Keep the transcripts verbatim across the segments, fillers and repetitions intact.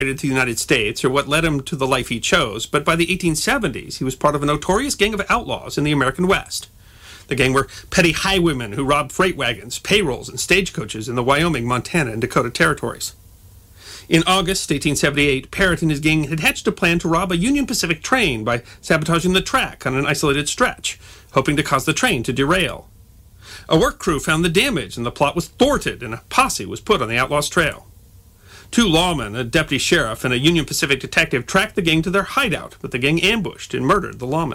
to the United States, or what led him to the life he chose, but by the eighteen seventies, he was part of a notorious gang of outlaws in the American West. The gang were petty highwaymen who robbed freight wagons, payrolls, and stagecoaches in the Wyoming, Montana, and Dakota territories. In August eighteen seventy-eight, Parrott and his gang had hatched a plan to rob a Union Pacific train by sabotaging the track on an isolated stretch, hoping to cause the train to derail. A work crew found the damage, and the plot was thwarted, and a posse was put on the outlaws' trail. Two lawmen, a deputy sheriff, and a Union Pacific detective tracked the gang to their hideout, but the gang ambushed and murdered the lawmen.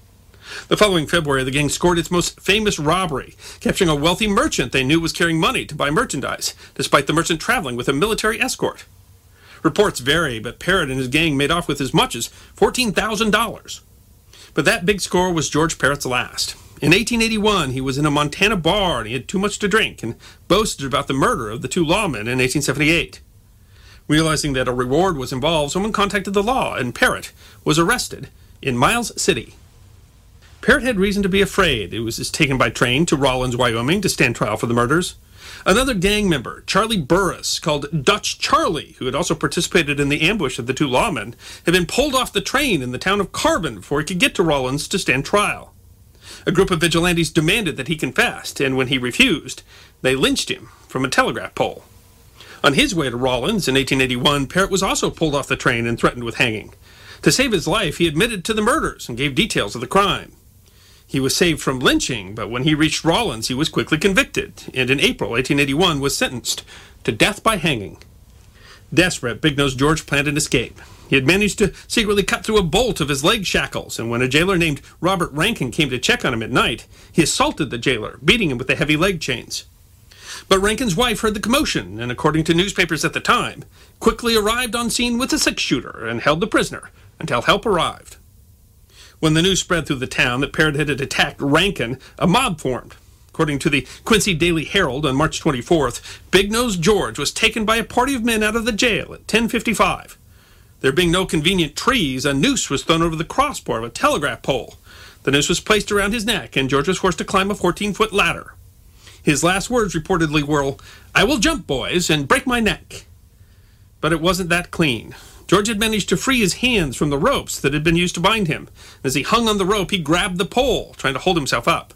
The following February, the gang scored its most famous robbery, capturing a wealthy merchant they knew was carrying money to buy merchandise, despite the merchant traveling with a military escort. Reports vary, but Parrott and his gang made off with as much as fourteen thousand dollars. But that big score was George Parrott's last. In eighteen eighty-one, he was in a Montana bar and he had too much to drink and boasted about the murder of the two lawmen in eighteen seventy-eight. Realizing that a reward was involved, someone contacted the law, and Parrott was arrested in Miles City. Parrott had reason to be afraid. He was taken by train to Rawlins, Wyoming, to stand trial for the murders. Another gang member, Charlie Burris, called Dutch Charlie, who had also participated in the ambush of the two lawmen, had been pulled off the train in the town of Carbon before he could get to Rawlins to stand trial. A group of vigilantes demanded that he confessed, and when he refused, they lynched him from a telegraph pole. On his way to Rawlins in eighteen eighty-one, Parrott was also pulled off the train and threatened with hanging. To save his life, he admitted to the murders and gave details of the crime. He was saved from lynching, but when he reached Rawlins, he was quickly convicted, and in April eighteen eighty-one was sentenced to death by hanging. Desperate, Big Nose George planned an escape. He had managed to secretly cut through a bolt of his leg shackles, and when a jailer named Robert Rankin came to check on him at night, he assaulted the jailer, beating him with the heavy leg chains. But Rankin's wife heard the commotion, and according to newspapers at the time, quickly arrived on scene with a six-shooter and held the prisoner until help arrived. When the news spread through the town that Parrott had attacked Rankin, a mob formed. According to the Quincy Daily Herald on March twenty-fourth, Big Nose George was taken by a party of men out of the jail at ten fifty-five. There being no convenient trees, a noose was thrown over the crossbar of a telegraph pole. The noose was placed around his neck, and George was forced to climb a fourteen-foot ladder. His last words reportedly were, "I will jump, boys, and break my neck." But it wasn't that clean. George had managed to free his hands from the ropes that had been used to bind him. As he hung on the rope, he grabbed the pole, trying to hold himself up.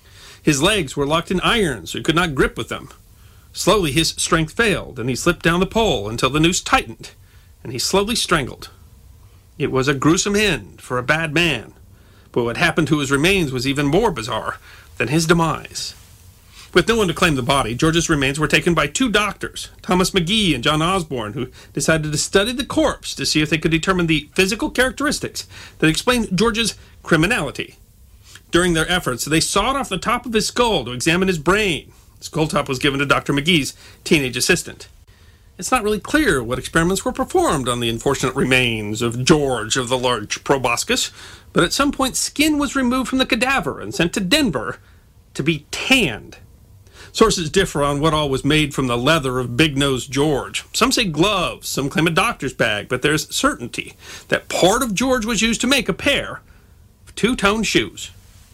His legs were locked in irons, so he could not grip with them. Slowly, his strength failed, and he slipped down the pole until the noose tightened, and he slowly strangled. It was a gruesome end for a bad man, but what happened to his remains was even more bizarre than his demise. With no one to claim the body, George's remains were taken by two doctors, Thomas McGee and John Osborne, who decided to study the corpse to see if they could determine the physical characteristics that explained George's criminality. During their efforts, they sawed off the top of his skull to examine his brain. The skull top was given to Doctor McGee's teenage assistant. It's not really clear what experiments were performed on the unfortunate remains of George of the Large Proboscis, but at some point skin was removed from the cadaver and sent to Denver to be tanned. Sources differ on what all was made from the leather of Big Nose George. Some say gloves, some claim a doctor's bag, but there's certainty that part of George was used to make a pair of two-tone shoes.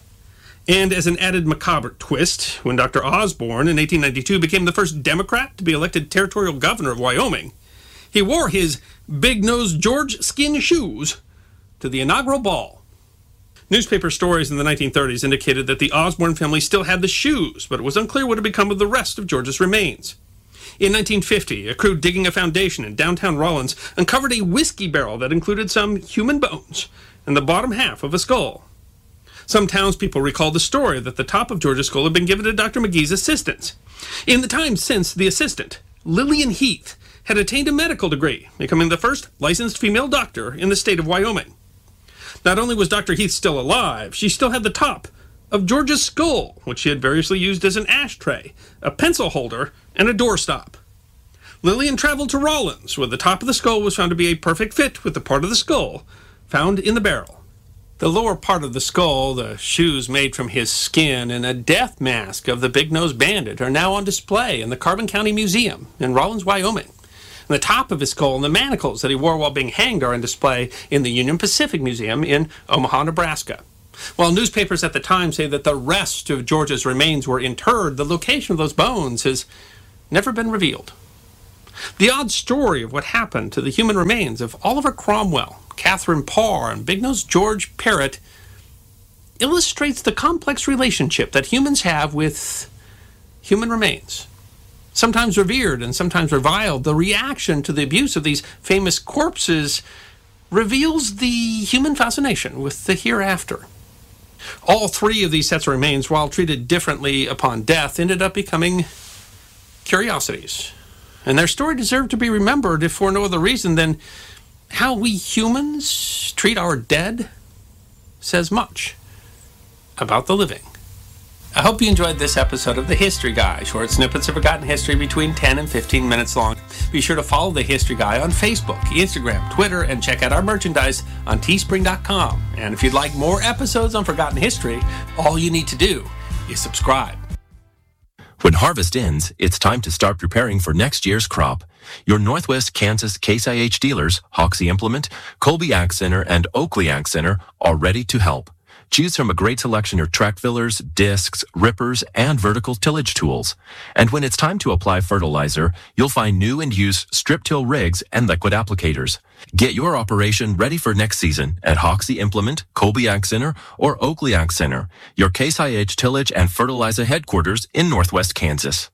And as an added macabre twist, when Doctor Osborne in eighteen ninety-two became the first Democrat to be elected territorial governor of Wyoming, he wore his Big Nose George skin shoes to the inaugural ball. Newspaper stories in the nineteen thirties indicated that the Osborne family still had the shoes, but it was unclear what had become of the rest of George's remains. In nineteen fifty, a crew digging a foundation in downtown Rawlins uncovered a whiskey barrel that included some human bones and the bottom half of a skull. Some townspeople recalled the story that the top of George's skull had been given to Doctor McGee's assistants. In the time since, the assistant, Lillian Heath, had attained a medical degree, becoming the first licensed female doctor in the state of Wyoming. Not only was Doctor Heath still alive, she still had the top of George's skull, which she had variously used as an ashtray, a pencil holder, and a doorstop. Lillian traveled to Rawlins, where the top of the skull was found to be a perfect fit with the part of the skull found in the barrel. The lower part of the skull, the shoes made from his skin, and a death mask of the Big Nose Bandit are now on display in the Carbon County Museum in Rawlins, Wyoming. And the top of his skull and the manacles that he wore while being hanged are on display in the Union Pacific Museum in Omaha, Nebraska. While newspapers at the time say that the rest of George's remains were interred, the location of those bones has never been revealed. The odd story of what happened to the human remains of Oliver Cromwell, Catherine Parr, and Big-Nosed George Parrott illustrates the complex relationship that humans have with human remains. Sometimes revered and sometimes reviled, the reaction to the abuse of these famous corpses reveals the human fascination with the hereafter. All three of these sets of remains, while treated differently upon death, ended up becoming curiosities. And their story deserved to be remembered, if for no other reason than how we humans treat our dead says much about the living. I hope you enjoyed this episode of The History Guy, short snippets of forgotten history between ten and fifteen minutes long. Be sure to follow The History Guy on Facebook, Instagram, Twitter, and check out our merchandise on teespring dot com. And if you'd like more episodes on forgotten history, all you need to do is subscribe. When harvest ends, it's time to start preparing for next year's crop. Your Northwest Kansas Case I H dealers, Hoxie Implement, Colby Ag Center, and Oakley Ag Center are ready to help. Choose from a great selection of track fillers, discs, rippers, and vertical tillage tools. And when it's time to apply fertilizer, you'll find new and used strip-till rigs and liquid applicators. Get your operation ready for next season at Hoxie Implement, Colby Ag Center, or Oakley Ag Center, your Case I H tillage and fertilizer headquarters in Northwest Kansas.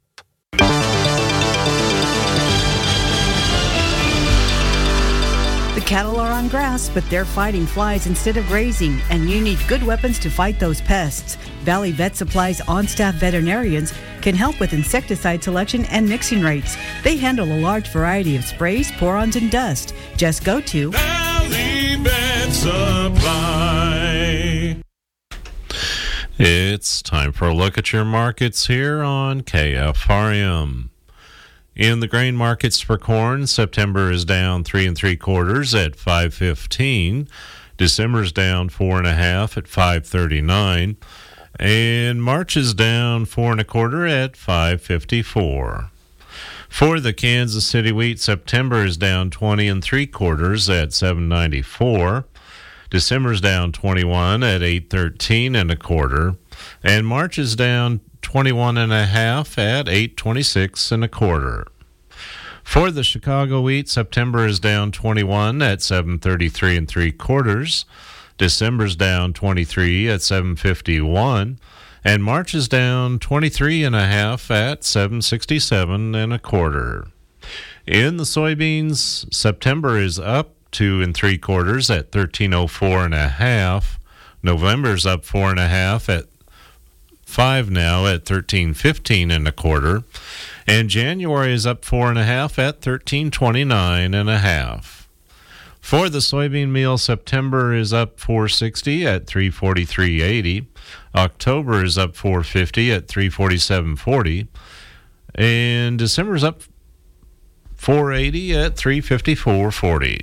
The cattle are on grass, but they're fighting flies instead of grazing, and you need good weapons to fight those pests. Valley Vet Supply's on-staff veterinarians can help with insecticide selection and mixing rates. They handle a large variety of sprays, pour-ons, and dust. Just go to Valley Vet Supply. It's time for a look at your markets here on K F R M. In the grain markets for corn, September is down three and three quarters at five fifteen. December's down four and a half at five thirty-nine, and March is down four and a quarter at five fifty-four. For the Kansas City wheat, September is down twenty and three quarters at seven ninety-four. December's down twenty-one at eight thirteen and a quarter, and March is down twenty-one and a half at eight twenty-six and a quarter. For the Chicago wheat, September is down twenty-one at seven thirty-three and three quarters. December's down twenty-three at seven fifty-one, and March is down twenty-three and a half at seven sixty-seven and a quarter. In the soybeans, September is up two and three quarters at thirteen oh four and a half. November's up four and a half at five now at thirteen fifteen and a quarter, and January is up four and a half at thirteen twenty-nine and a half. For the soybean meal, September is up four sixty at three forty-three eighty. October is up four fifty at three forty-seven forty, and December's up four eighty at three fifty-four forty.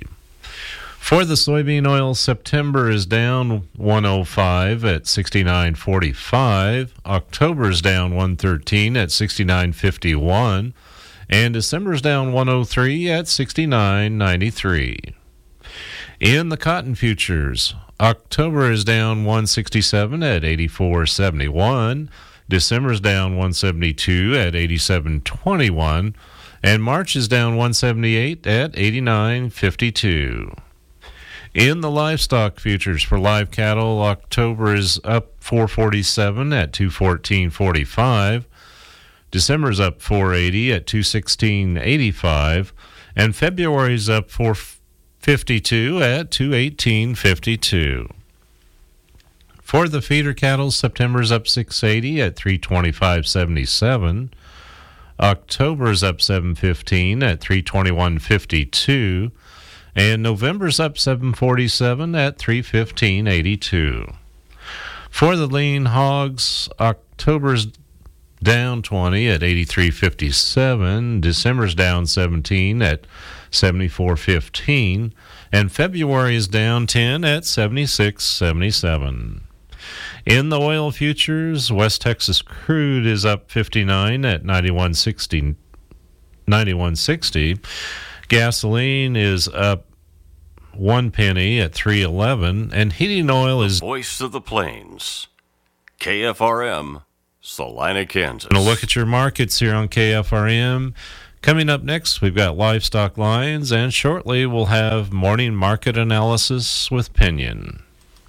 For the soybean oil, September is down one oh five at sixty-nine forty-five. October is down one thirteen at sixty-nine fifty-one. And December is down one oh three at sixty-nine ninety-three. In the cotton futures, October is down one sixty-seven at eighty-four seventy-one. December is down one seventy-two at eighty-seven twenty-one. And March is down one seventy-eight at eighty-nine fifty-two. In the livestock futures for live cattle, October is up four forty-seven at two fourteen forty-five. December is up four eighty at two sixteen eighty-five, and February is up four fifty-two at two eighteen fifty-two. For the feeder cattle, September is up six eighty at three twenty-five seventy-seven. October is up seven fifteen at three twenty-one fifty-two. And November's up seven forty-seven at three fifteen eighty-two. For the lean hogs, October's down twenty at eighty-three fifty-seven. December's down seventeen at seventy-four fifteen. And February is down ten at seventy-six seventy-seven. In the oil futures, West Texas crude is up fifty-nine at ninety-one sixty. ninety-one sixty. Gasoline is up one penny at three eleven, and heating oil is Voice of the Plains, K F R M, Salina, Kansas. Going to look at your markets here on K F R M. Coming up next, we've got livestock lines, and shortly we'll have morning market analysis with Pinion.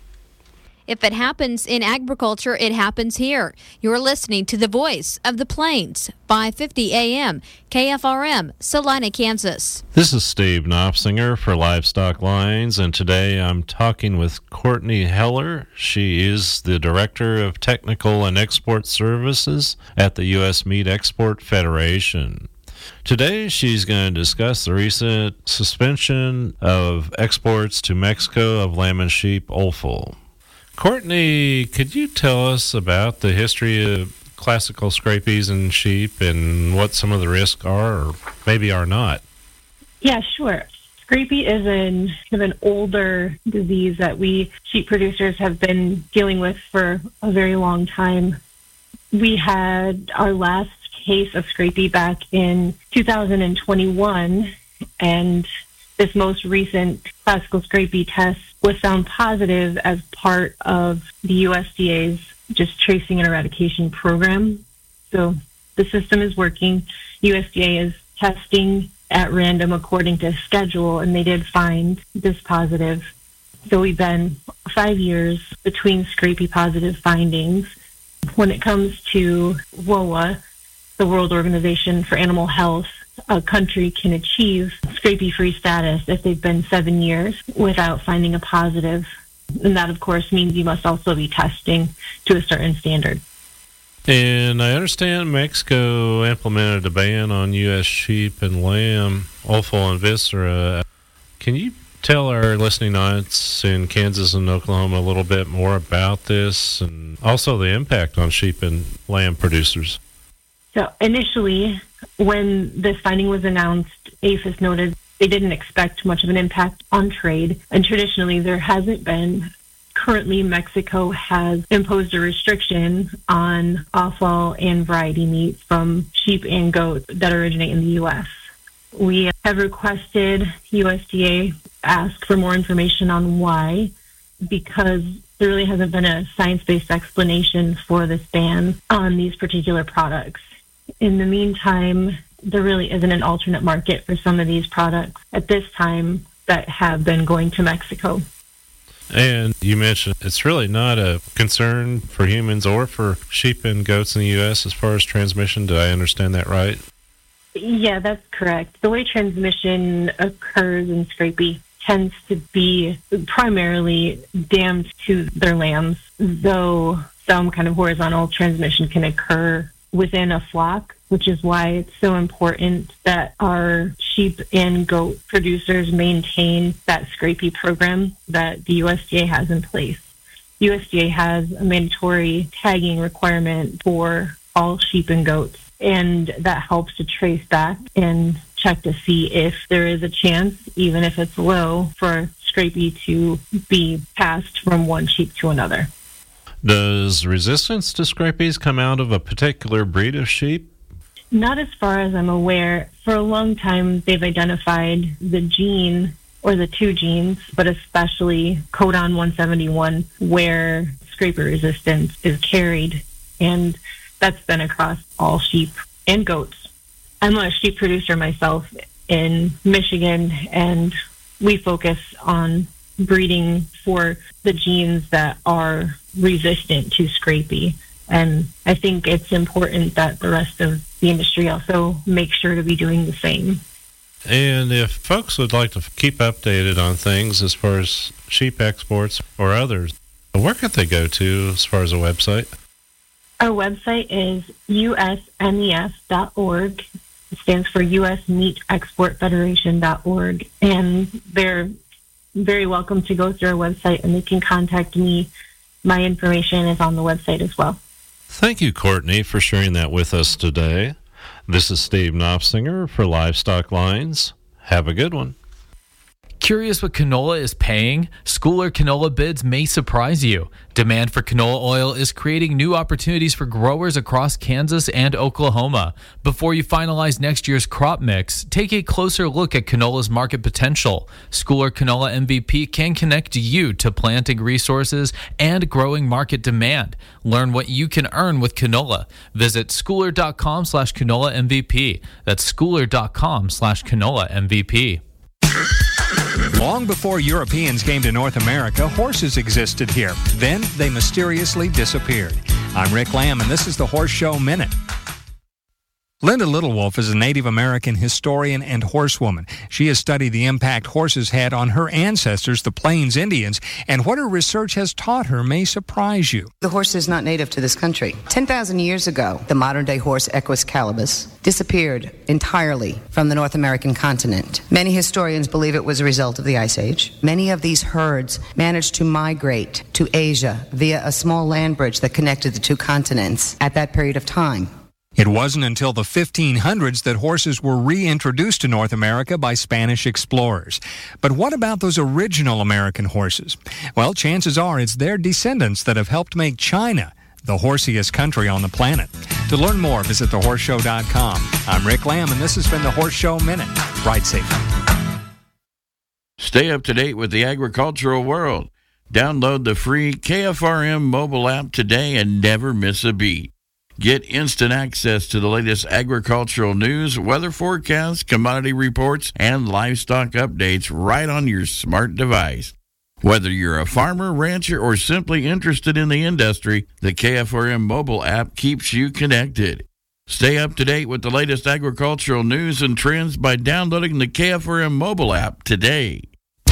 If it happens in agriculture, it happens here. You're listening to the voice of the Plains, five fifty A M, K F R M, Salina, Kansas. This is Steve Knopfsinger for Livestock Lines, and today I'm talking with Courtney Heller. She is the Director of Technical and Export Services at the U S Meat Export Federation. Today, she's going to discuss the recent suspension of exports to Mexico of lamb and sheep offal. Courtney, could you tell us about the history of classical scrapies and sheep and what some of the risks are or maybe are not? Yeah, sure. Scrapie is an, kind of an older disease that we sheep producers have been dealing with for a very long time. We had our last case of scrapie back in two thousand twenty-one, and this most recent classical scrapie test was found positive as part of the U S D A's just tracing and eradication program. So the system is working. U S D A is testing at random according to schedule, and they did find this positive. So we've been five years between scrapie positive findings. When it comes to W O A, the World Organization for Animal Health, a country can achieve scrapie-free status if they've been seven years without finding a positive. And that, of course, means you must also be testing to a certain standard. And I understand Mexico implemented a ban on U S sheep and lamb, offal and viscera. Can you tell our listening audience in Kansas and Oklahoma a little bit more about this and also the impact on sheep and lamb producers? So initially, when this finding was announced, A P H I S noted they didn't expect much of an impact on trade, and traditionally there hasn't been. Currently, Mexico has imposed a restriction on offal and variety meat from sheep and goats that originate in the U S. We have requested U S D A ask for more information on why, because there really hasn't been a science-based explanation for this ban on these particular products. In the meantime, there really isn't an alternate market for some of these products at this time that have been going to Mexico. And you mentioned it's really not a concern for humans or for sheep and goats in the U S as far as transmission. Did I understand that right? Yeah, that's correct. The way transmission occurs in scrapie tends to be primarily dammed to their lambs, though some kind of horizontal transmission can occur within a flock, which is why it's so important that our sheep and goat producers maintain that scrapie program that the U S D A has in place. U S D A has a mandatory tagging requirement for all sheep and goats, and that helps to trace back and check to see if there is a chance, even if it's low, for scrapie to be passed from one sheep to another. Does resistance to scrapies come out of a particular breed of sheep? Not as far as I'm aware. For a long time, they've identified the gene or the two genes, but especially codon one seventy-one, where scrapie resistance is carried, and that's been across all sheep and goats. I'm a sheep producer myself in Michigan, and we focus on breeding for the genes that are resistant to scrapie. And I think it's important that the rest of the industry also make sure to be doing the same. And if folks would like to keep updated on things as far as sheep exports or others, where could they go to as far as a website? Our website is U S M E F dot org. It stands for U S Meat Export Federation dot org. And they're very welcome to go through our website, and they can contact me. My information is on the website as well. Thank you, Courtney, for sharing that with us today. This is Steve Knopfsinger for Livestock Lines. Have a good one. Curious what canola is paying? Schooler canola bids may surprise you. Demand for canola oil is creating new opportunities for growers across Kansas and Oklahoma. Before you finalize next year's crop mix, take a closer look at canola's market potential. Schooler Canola M V P can connect you to planting resources and growing market demand. Learn what you can earn with canola. Visit schooler.com slash canola MVP. That's schooler.com slash canola MVP. Long before Europeans came to North America, horses existed here. Then they mysteriously disappeared. I'm Rick Lamb, and this is the Horse Show Minute. Linda Littlewolf is a Native American historian and horsewoman. She has studied the impact horses had on her ancestors, the Plains Indians, and what her research has taught her may surprise you. The horse is not native to this country. ten thousand years ago, the modern-day horse Equus calibus disappeared entirely from the North American continent. Many historians believe it was a result of the Ice Age. Many of these herds managed to migrate to Asia via a small land bridge that connected the two continents at that period of time. It wasn't until the fifteen hundreds that horses were reintroduced to North America by Spanish explorers. But what about those original American horses? Well, chances are it's their descendants that have helped make China the horsiest country on the planet. To learn more, visit the horse show dot com. I'm Rick Lamb, and this has been the Horse Show Minute. Ride safely. Stay up to date with the agricultural world. Download the free K F R M mobile app today and never miss a beat. Get instant access to the latest agricultural news, weather forecasts, commodity reports, and livestock updates right on your smart device. Whether you're a farmer, rancher, or simply interested in the industry, the K F R M mobile app keeps you connected. Stay up to date with the latest agricultural news and trends by downloading the K F R M mobile app today.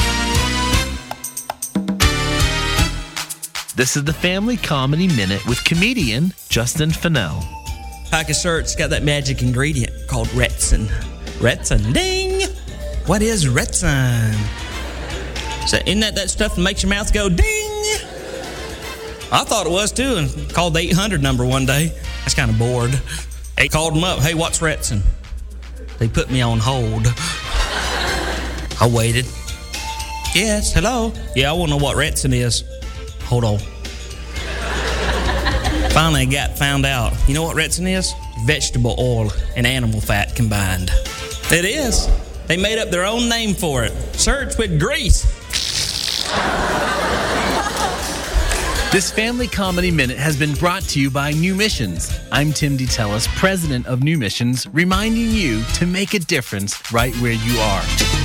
This is the Family Comedy Minute with comedian Justin Fennell. Pack of shirts got that magic ingredient called Retsin. Retsin, ding! What is Retsin? So isn't that that stuff that makes your mouth go ding? I thought it was too, and called the eight hundred number one day. I was kind of bored. They called them up. Hey, what's Retsin? They put me on hold. I waited. Yes, hello. Yeah, I want to know what Retsin is. Hold on. Finally, I got found out. You know what Retsin is? Vegetable oil and animal fat combined. It is. They made up their own name for it. Search with grease. This Family Comedy Minute has been brought to you by New Missions. I'm Tim DeTellis, president of New Missions, reminding you to make a difference right where you are.